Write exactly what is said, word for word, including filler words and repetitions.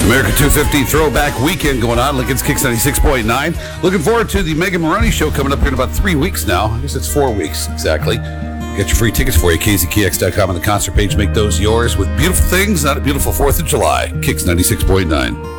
America two fifty Throwback Weekend going on. Lincoln's Kicks ninety-six point nine. Looking forward to the Megan Maroney Show coming up here in about three weeks now. I guess it's four weeks exactly. Get your free tickets for you, K Z K X dot com on the concert page. Make those yours with beautiful things, not a beautiful fourth of July. Kicks ninety-six point nine.